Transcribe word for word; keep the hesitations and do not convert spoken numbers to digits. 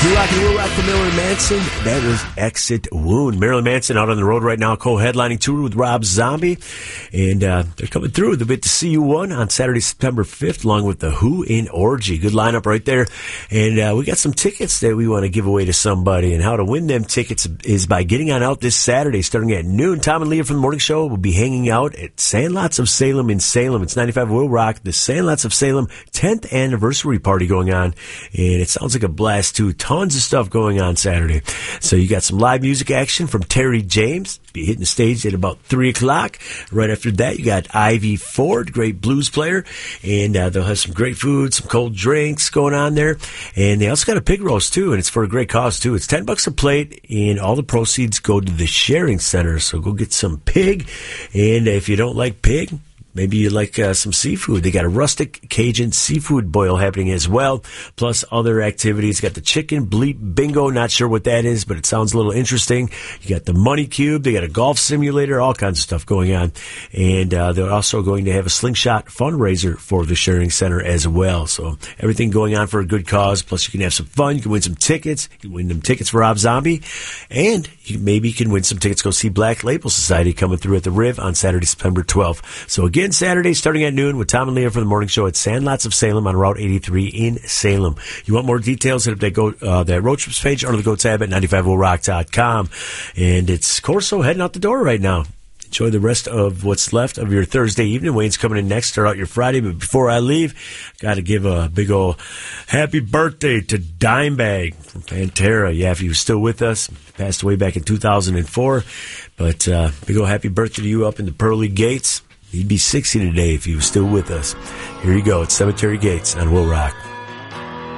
You rock and roll rock for Marilyn Manson. That was Exit Wound. Marilyn Manson out on the road right now, co-headlining tour with Rob Zombie. And uh, they're coming through with a bit to see you one on Saturday, September fifth, along with the Who in Orgy. Good lineup right there. And uh, we got some tickets that we want to give away to somebody. And how to win them tickets is by getting on out this Saturday, starting at noon. Tom and Leah from the Morning Show will be hanging out at Sandlots of Salem in Salem. It's ninety-five Will Rock, the Sandlots of Salem tenth anniversary party going on. And it sounds like a blast, too. Tons of stuff going on Saturday. So you got some live music action from Terry James. Be hitting the stage at about three o'clock. Right after that, you got Ivy Ford, great blues player. And uh, they'll have some great food, some cold drinks going on there. And they also got a pig roast, too. And it's for a great cause, too. It's ten bucks a plate, and all the proceeds go to the Sharing Center. So go get some pig. And if you don't like pig, maybe you like uh, some seafood. They got a rustic Cajun seafood boil happening as well, plus other activities. Got the chicken bleep bingo. Not sure what that is, but it sounds a little interesting. You got the money cube. They got a golf simulator, all kinds of stuff going on. And uh, they're also going to have a slingshot fundraiser for the Sharing Center as well. So everything going on for a good cause. Plus you can have some fun. You can win some tickets. You can win them tickets for Rob Zombie. And you maybe you can win some tickets to go see Black Label Society coming through at the Riv on Saturday, September twelfth. So again, Again, Saturday, starting at noon with Tom and Leah for the Morning Show at Sandlots of Salem on Route eighty-three in Salem. You want more details? Hit up that, go, uh, that road trips page under the Go tab at ninety-five will rock dot com. And it's Corso heading out the door right now. Enjoy the rest of what's left of your Thursday evening. Wayne's coming in next. Start out your Friday. But before I leave, got to give a big old happy birthday to Dimebag from Pantera. Yeah, if he was still with us, passed away back in two thousand four. But uh, big old happy birthday to you up in the pearly gates. He'd be sixty today if he was still with us. Here you go. It's Cemetery Gates on Will Rock.